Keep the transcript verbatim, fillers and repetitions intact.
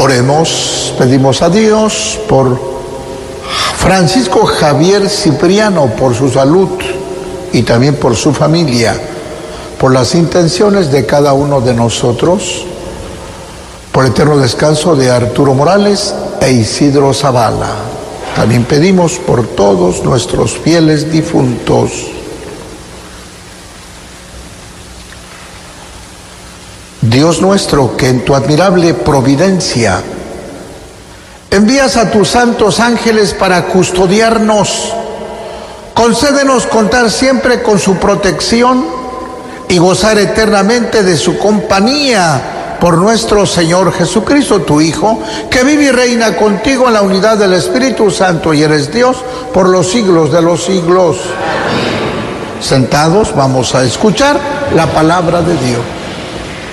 Oremos, pedimos a Dios por Francisco Javier Cipriano, por su salud y también por su familia, por las intenciones de cada uno de nosotros, por el eterno descanso de Arturo Morales e Isidro Zavala. También pedimos por todos nuestros fieles difuntos. Dios nuestro, que en tu admirable providencia envías a tus santos ángeles para custodiarnos, concédenos contar siempre con su protección y gozar eternamente de su compañía por nuestro Señor Jesucristo, tu Hijo, que vive y reina contigo en la unidad del Espíritu Santo y eres Dios por los siglos de los siglos. Amén. Sentados, vamos a escuchar la palabra de Dios.